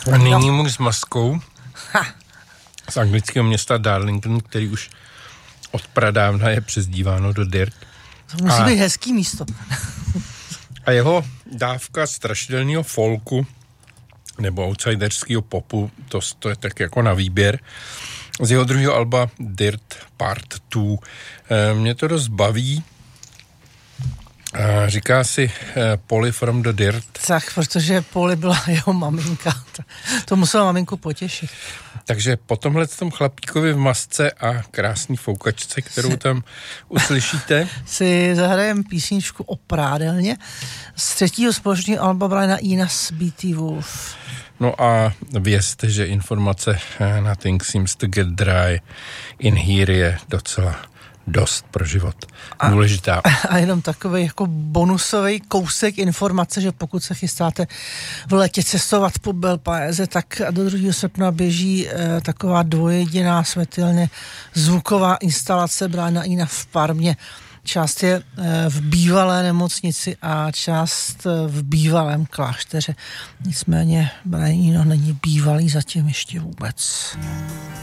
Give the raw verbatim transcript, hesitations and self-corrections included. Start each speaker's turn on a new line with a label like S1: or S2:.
S1: A nyní muž s maskou ha. z anglického města Darlington, který už od pradávna je přezdíváno do Dirt.
S2: To musí a, být hezký místo.
S1: A jeho dávka strašidelného folku nebo outsiderského popu, to, to je tak jako na výběr. Z jeho druhého alba Dirt Part dva. E, mě to dost baví. E, říká si e, Polly from the Dirt.
S2: Tak, protože Polly byla jeho maminka. To musela maminku potěšit.
S1: Takže po tomhle tom chlapíkovi v masce a krásný foukačce, kterou tam uslyšíte,
S2: si zahrajem písničku o prádelně z třetího společného alba Briana Ena s B T Wolf.
S1: No a vězte, že informace Nothing Seems to Get Dry in Here je docela dost pro život
S2: a,
S1: důležitá.
S2: A jenom takový jako bonusový kousek informace, že pokud se chystáte v létě cestovat po Belpaeze, tak do druhého srpna běží eh, taková dvojjediná světelně zvuková instalace Briana Ena v Parmě. Část je eh, v bývalé nemocnici a část eh, v bývalém klášteře. Nicméně Brian Eno není bývalý zatím ještě vůbec.